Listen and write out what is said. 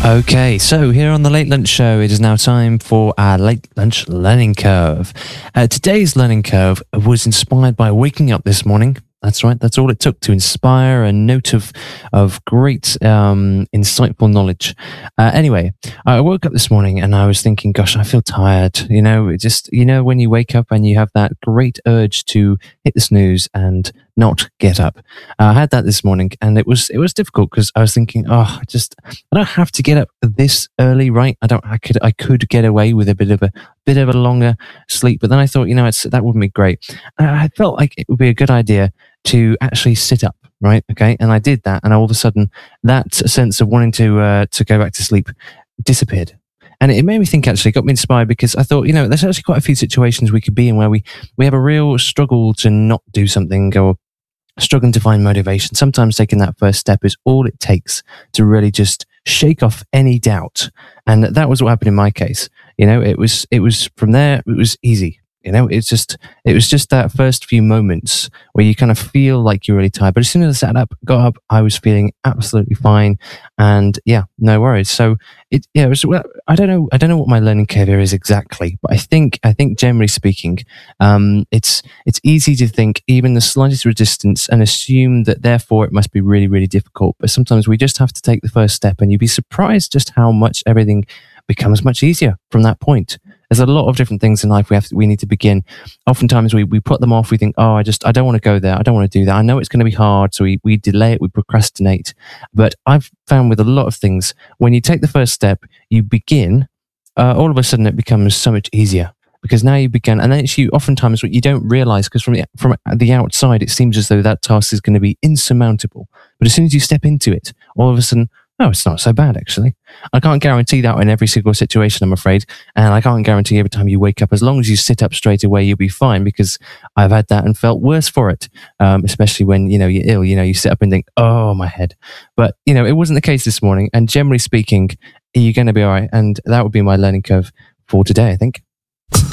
Okay, so here on the Late Lunch Show, it is now time for our Late Lunch Learning Curve. Today's learning curve was inspired by waking up this morning. That's right, that's all it took to inspire a note of great, insightful knowledge. Anyway, I woke up this morning and I was thinking, gosh, I feel tired. You know, it just, when you wake up and you have that great urge to hit the snooze and not get up. I had that this morning, and it was difficult because I was thinking, I don't have to get up this early, right? I could get away with a bit of a longer sleep, but then I thought, that wouldn't be great. I felt like it would be a good idea to actually sit up, right? Okay, and I did that, and all of a sudden, that sense of wanting to go back to sleep disappeared. And it made me think, actually, got me inspired, because I thought, there's actually quite a few situations we could be in where we have a real struggle to not do something, or struggling to find motivation. Sometimes taking that first step is all it takes to really just shake off any doubt. And that was what happened in my case. It was from there, it was easy. It was just that first few moments where you kind of feel like you're really tired. But as soon as I sat up, got up, I was feeling absolutely fine, and no worries. So I don't know what my learning curve here is exactly, but I think generally speaking, it's easy to think even the slightest resistance and assume that therefore it must be really, really difficult. But sometimes we just have to take the first step, and you'd be surprised just how much everything becomes much easier from that point. There's a lot of different things in life we need to begin. Oftentimes we put them off. We think, I don't want to go there. I don't want to do that. I know it's going to be hard. So we delay it. We procrastinate. But I've found with a lot of things, when you take the first step, you begin, all of a sudden it becomes so much easier, because now you begin. And then it's oftentimes what you don't realize, because from the outside, it seems as though that task is going to be insurmountable. But as soon as you step into it, all of a sudden, it's not so bad, actually. I can't guarantee that in every single situation, I'm afraid. And I can't guarantee every time you wake up. As long as you sit up straight away, you'll be fine, because I've had that and felt worse for it. Especially when, you're ill, you sit up and think, oh, my head. But, it wasn't the case this morning. And generally speaking, you're going to be all right. And that would be my learning curve for today, I think.